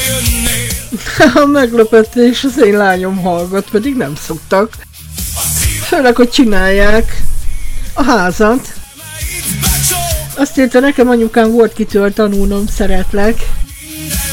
A meglepetés, az én lányom hallgat, pedig nem szoktak. Főleg, hogy csinálják a házat. Azt írta nekem anyukám, volt kitől tanulnom, szeretlek.